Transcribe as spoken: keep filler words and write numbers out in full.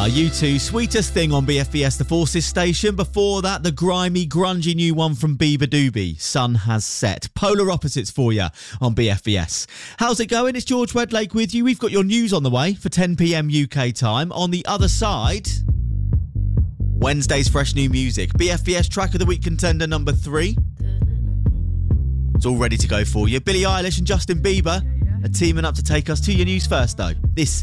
Ah, U two, Sweetest Thing on B F B S, the Forces station. Before that, the grimy, grungy new one from Bieber Doobie, Sun Has Set. Polar opposites for you on B F B S. How's it going? It's George Wedlake with you. We've got your news on the way for ten p m U K time. On the other side, Wednesday's fresh new music. B F B S Track of the Week contender number three. It's all ready to go for you. Billie Eilish and Justin Bieber are teaming up to take us to your news first, though. This